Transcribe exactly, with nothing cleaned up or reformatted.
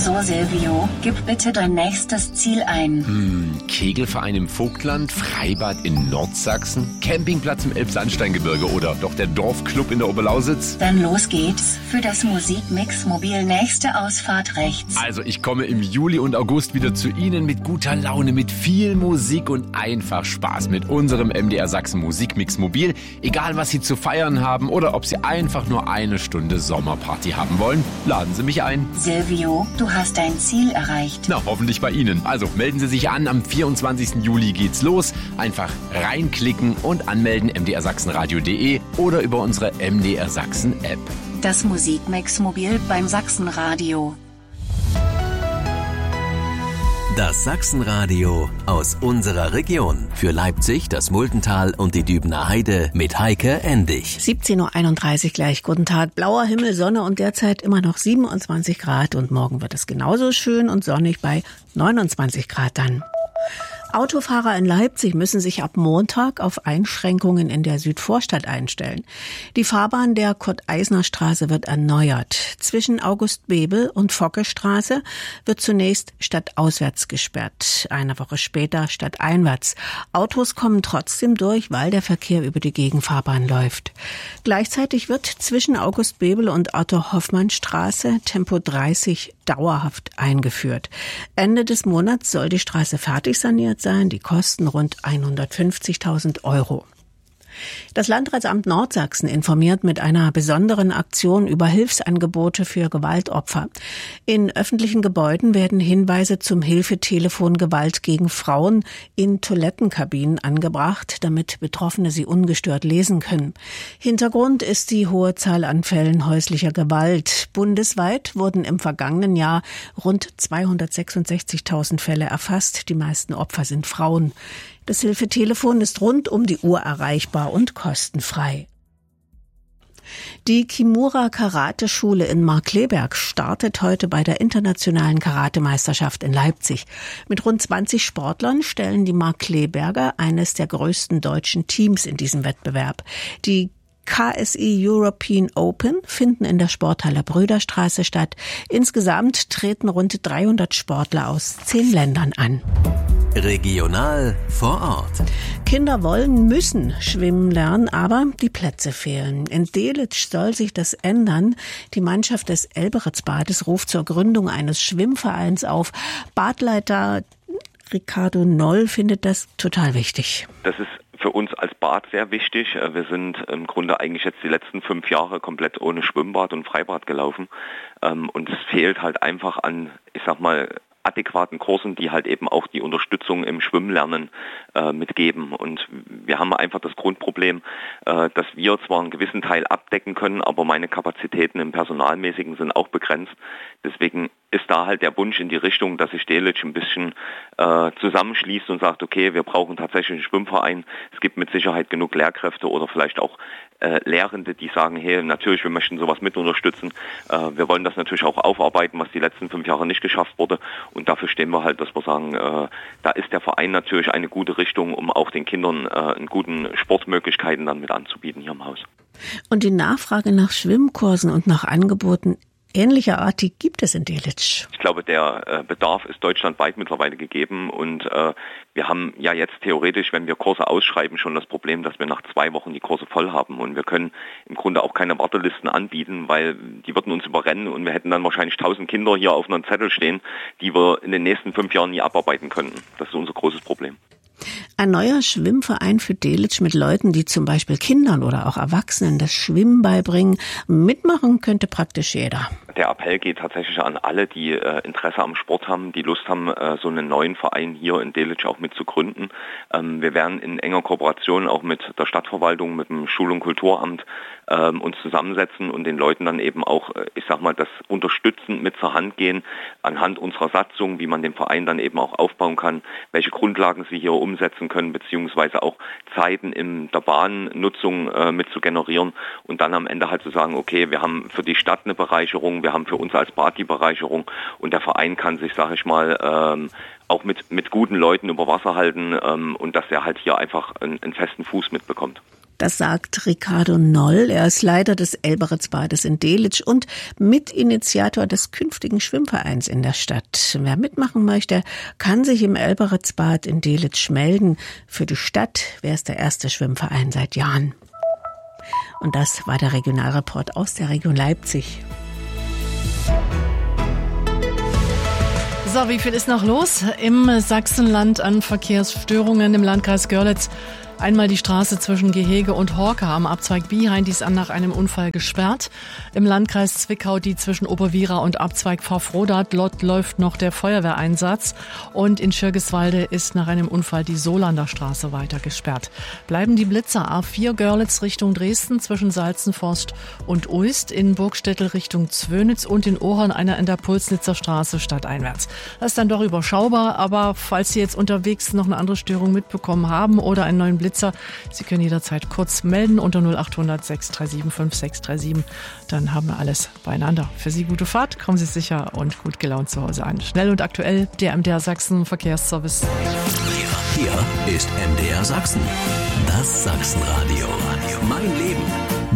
So, Silvio, gib bitte dein nächstes Ziel ein. Hm, Kegelverein im Vogtland, Freibad in Nordsachsen, Campingplatz im Elbsandsteingebirge oder doch der Dorfclub in der Oberlausitz? Dann los geht's. Für das Musikmix Mobil nächste Ausfahrt rechts. Also ich komme im Juli und August wieder zu Ihnen mit guter Laune, mit viel Musik und einfach Spaß mit unserem M D R Sachsen Musikmix Mobil. Egal was Sie zu feiern haben oder ob Sie einfach nur eine Stunde Sommerparty haben wollen, laden Sie mich ein. Silvio, du hast dein Ziel erreicht. Na, hoffentlich bei Ihnen. Also melden Sie sich an, am vierundzwanzigsten Juli geht's los. Einfach reinklicken und anmelden m d r sachsenradio punkt d e oder über unsere M D R Sachsen App. Das Musikmix Mobil beim Sachsenradio. Das Sachsenradio aus unserer Region. Für Leipzig, das Muldental und die Dübener Heide mit Heike Endig. siebzehn Uhr einunddreißig gleich. Guten Tag. Blauer Himmel, Sonne und derzeit immer noch siebenundzwanzig Grad. Und morgen wird es genauso schön und sonnig bei neunundzwanzig Grad dann. Autofahrer in Leipzig müssen sich ab Montag auf Einschränkungen in der Südvorstadt einstellen. Die Fahrbahn der Kurt-Eisner-Straße wird erneuert. Zwischen August-Bebel und Focke-Straße wird zunächst stadtauswärts gesperrt, eine Woche später stadteinwärts. Autos kommen trotzdem durch, weil der Verkehr über die Gegenfahrbahn läuft. Gleichzeitig wird zwischen August-Bebel und Otto-Hoffmann-Straße Tempo dreißig dauerhaft eingeführt. Ende des Monats soll die Straße fertig saniert sein, die Kosten rund hundertfünfzigtausend Euro. Das Landratsamt Nordsachsen informiert mit einer besonderen Aktion über Hilfsangebote für Gewaltopfer. In öffentlichen Gebäuden werden Hinweise zum Hilfetelefon Gewalt gegen Frauen in Toilettenkabinen angebracht, damit Betroffene sie ungestört lesen können. Hintergrund ist die hohe Zahl an Fällen häuslicher Gewalt. Bundesweit wurden im vergangenen Jahr rund zweihundertsechsundsechzigtausend Fälle erfasst. Die meisten Opfer sind Frauen. Das Hilfetelefon ist rund um die Uhr erreichbar und kostenfrei. Die Kimura Karate-Schule in Markkleeberg startet heute bei der internationalen Karatemeisterschaft in Leipzig. Mit rund zwanzig Sportlern stellen die Markkleeberger eines der größten deutschen Teams in diesem Wettbewerb. Die K S I European Open finden in der Sporthalle Brüderstraße statt. Insgesamt treten rund dreihundert Sportler aus zehn Ländern an. Regional vor Ort. Kinder wollen, müssen schwimmen lernen, aber die Plätze fehlen. In Delitzsch soll sich das ändern. Die Mannschaft des Elberitzbades ruft zur Gründung eines Schwimmvereins auf. Badleiter Ricardo Noll findet das total wichtig. Das ist für uns als Bad sehr wichtig. Wir sind im Grunde eigentlich jetzt die letzten fünf Jahre komplett ohne Schwimmbad und Freibad gelaufen. Und es fehlt halt einfach an, ich sag mal, adäquaten Kursen, die halt eben auch die Unterstützung im Schwimmlernen äh, mitgeben. Und wir haben einfach das Grundproblem, äh, dass wir zwar einen gewissen Teil abdecken können, aber meine Kapazitäten im Personalmäßigen sind auch begrenzt. Deswegen ist da halt der Wunsch in die Richtung, dass sich Delitzsch ein bisschen äh, zusammenschließt und sagt, okay, wir brauchen tatsächlich einen Schwimmverein. Es gibt mit Sicherheit genug Lehrkräfte oder vielleicht auch äh, Lehrende, die sagen, hey, natürlich, wir möchten sowas mit unterstützen. Äh, wir wollen das natürlich auch aufarbeiten, was die letzten fünf Jahre nicht geschafft wurde. Und dafür stehen wir halt, dass wir sagen, äh, da ist der Verein natürlich eine gute Richtung, um auch den Kindern äh, einen guten Sportmöglichkeiten dann mit anzubieten hier im Haus. Und die Nachfrage nach Schwimmkursen und nach Angeboten ähnlicher Art, die gibt es in Delitzsch. Ich glaube, der äh, Bedarf ist deutschlandweit mittlerweile gegeben und äh, wir haben ja jetzt theoretisch, wenn wir Kurse ausschreiben, schon das Problem, dass wir nach zwei Wochen die Kurse voll haben und wir können im Grunde auch keine Wartelisten anbieten, weil die würden uns überrennen und wir hätten dann wahrscheinlich tausend Kinder hier auf einem Zettel stehen, die wir in den nächsten fünf Jahren nie abarbeiten könnten. Das ist unser großes Problem. Ein neuer Schwimmverein für Delitzsch mit Leuten, die zum Beispiel Kindern oder auch Erwachsenen das Schwimmen beibringen. Mitmachen könnte praktisch jeder. Der Appell geht tatsächlich an alle, die äh, Interesse am Sport haben, die Lust haben, äh, so einen neuen Verein hier in Delitzsch auch mit zu gründen. Ähm, wir werden in enger Kooperation auch mit der Stadtverwaltung, mit dem Schul- und Kulturamt ähm, uns zusammensetzen und den Leuten dann eben auch, äh, ich sag mal, das unterstützend mit zur Hand gehen, anhand unserer Satzung, wie man den Verein dann eben auch aufbauen kann, welche Grundlagen sie hier umsetzen können, beziehungsweise auch Zeiten in der Bahnnutzung äh, mit zu generieren und dann am Ende halt zu sagen, okay, wir haben für die Stadt eine Bereicherung, Wir haben für uns als Bad die Bereicherung und der Verein kann sich, sage ich mal, ähm, auch mit, mit guten Leuten über Wasser halten ähm, und dass er halt hier einfach einen, einen festen Fuß mitbekommt. Das sagt Ricardo Noll. Er ist Leiter des Elberitz-Bades in Delitzsch und Mitinitiator des künftigen Schwimmvereins in der Stadt. Wer mitmachen möchte, kann sich im Elberitz-Bad in Delitzsch melden. Für die Stadt wäre es der erste Schwimmverein seit Jahren. Und das war der Regionalreport aus der Region Leipzig. So, wie viel ist noch los im Sachsenland an Verkehrsstörungen im Landkreis Görlitz? Einmal die Straße zwischen Gehege und Horke am Abzweig Biehain, die ist nach einem Unfall gesperrt. Im Landkreis Zwickau die zwischen Oberwiera und Abzweig Pfaffrodath. Dort läuft noch der Feuerwehreinsatz. Und in Schirgiswalde ist nach einem Unfall die Solander Straße weiter gesperrt. Bleiben die Blitzer A vier Görlitz Richtung Dresden zwischen Salzenforst und Uist, in Burgstettel Richtung Zwönitz und in Ohorn einer in der Pulsnitzer Straße stadteinwärts. Das ist dann doch überschaubar, aber falls Sie jetzt unterwegs noch eine andere Störung mitbekommen haben oder einen neuen Blitzer, Sie können jederzeit kurz melden unter null acht hundert sechs drei sieben fünf sechs drei sieben. Dann haben wir alles beieinander. Für Sie gute Fahrt, kommen Sie sicher und gut gelaunt zu Hause an. Schnell und aktuell der M D R Sachsen Verkehrsservice. Hier ist M D R Sachsen. Das Sachsenradio. Mein Leben.